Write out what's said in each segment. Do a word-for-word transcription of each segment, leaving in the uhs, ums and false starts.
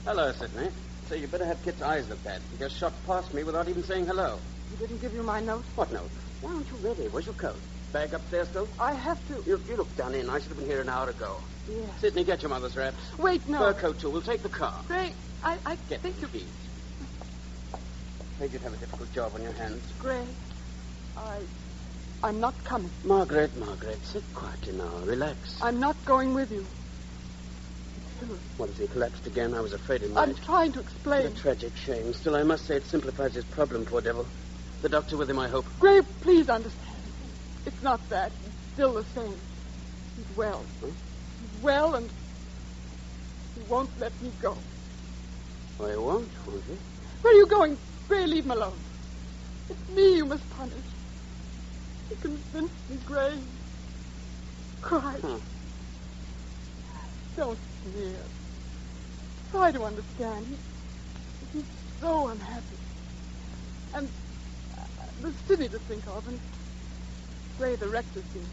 Hello, Sidney. So you better have Kit's eyes looked at. He just shot past me without even saying hello. He didn't give you my note? What note? Why aren't you ready? Where's your coat? Bag upstairs still? I have to. You, you look done in. I should have been here an hour ago. Yes. Sidney, get your mother's wraps. Wait, no. Fur coat, too. We'll take the car. Gray, I, I Get think the you... keys. Afraid you'd have a difficult job on your hands. Gray, I... I'm not coming. Margaret, Margaret, sit quietly now. Relax. I'm not going with you. Hillary. What, has he collapsed again? I was afraid he might. I'm trying to explain. What a tragic shame. Still, I must say it simplifies his problem, poor devil. The doctor with him, I hope. Gray, please understand. It's not that. He's still the same. He's well. Huh? He's well, and he won't let me go. Oh, he won't, won't he? Where are you going? Gray, leave him alone. It's me you must punish. You convinced me, Gray. Cry. Huh. Don't sneer. Try to understand. He, he's so unhappy. And uh, there's Sidney to think of, and Gray, the rector, seems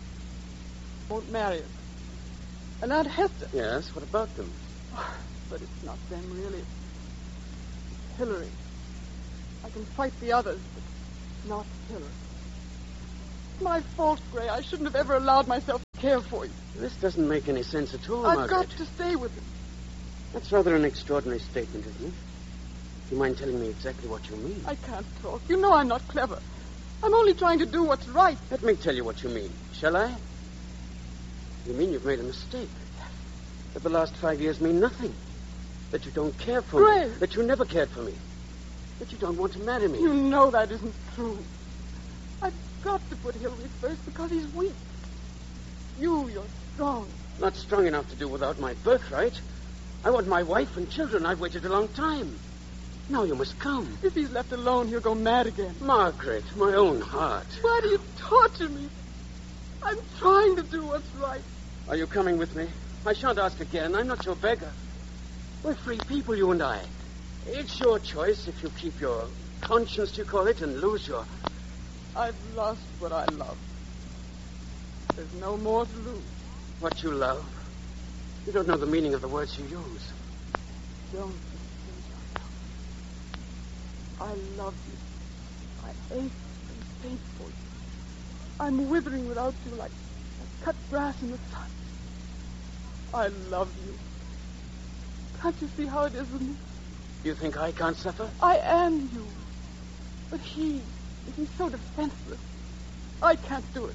he won't marry us. And Aunt Hester. Yes, what about them? Oh, but it's not them, really. It's Hillary. I can fight the others, but not Hillary. It's my fault, Gray. I shouldn't have ever allowed myself to care for you. This doesn't make any sense at all, I've Margaret. got to stay with him. That's rather an extraordinary statement, isn't it? Do you mind telling me exactly what you mean? I can't talk. You know I'm not clever. I'm only trying to do what's right. Let me tell you what you mean. Shall I? You mean you've made a mistake. That the last five years mean nothing. That you don't care for Gray. me. That you never cared for me. That you don't want to marry me. You know that isn't true. I've got to put Hillary first because he's weak. You, you're strong. Not strong enough to do without my birthright. I want my wife and children. I've waited a long time. Now you must come. If he's left alone, he'll go mad again. Margaret, my own heart. Why do you torture me? I'm trying to do what's right. Are you coming with me? I shan't ask again. I'm not your beggar. We're free people, you and I. It's your choice if you keep your conscience, you call it, and lose your... I've lost what I love. There's no more to lose. What you love. You don't know the meaning of the words you use. Don't mistake yourself. I love you. I ache and faint for you. I'm withering without you like, like cut grass in the sun. I love you. Can't you see how it is with me? You think I can't suffer? I am you. But he, he's so defenseless. I can't do it.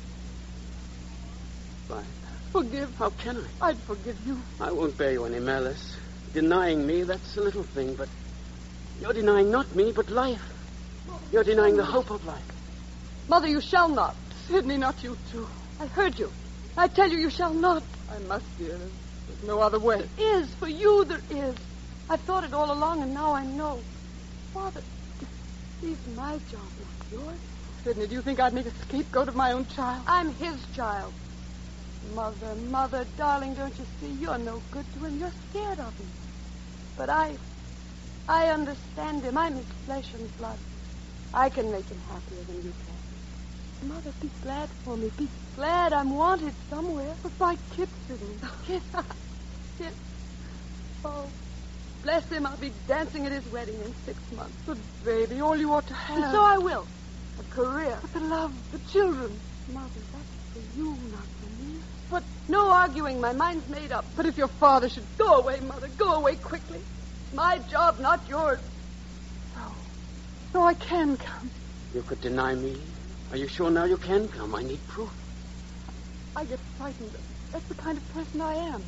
Fine. Forgive. How can I? I'd forgive you. I won't bear you any malice. Denying me, that's a little thing, but you're denying not me, but life. You're denying the hope of life. Mother, you shall not. Sidney, not you too. I heard you. I tell you, you shall not. I must, dear. There's, there's no other way. There is. For you, there is. I've thought it all along, and now I know. Father, he's my job, not yours. Sidney, do you think I'd make a scapegoat of my own child? I'm his child. Mother, mother, darling, don't you see? You're no good to him. You're scared of him. But I... I understand him. I'm his flesh and blood. I can make him happier than you can. Mother, be glad for me. Be glad I'm wanted somewhere. But by Kit, Sidney. Kit. Kit. Oh, bless him. I'll be dancing at his wedding in six months. But, baby, all you ought to have... And so I will. A career. But the love, the children. Mother, that's for you, not for me. But... No arguing. My mind's made up. But if your father should... Go away, Mother. Go away quickly. It's my job, not yours. No. No, I can come. You could deny me. Are you sure now you can come? I need proof. I get frightened. That's the kind of person I am.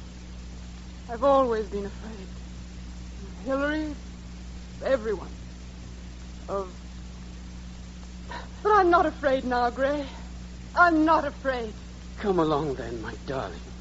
I've always been afraid. Of Hillary, of everyone. Of... But I'm not afraid now, Gray. I'm not afraid. Come along then, my darling.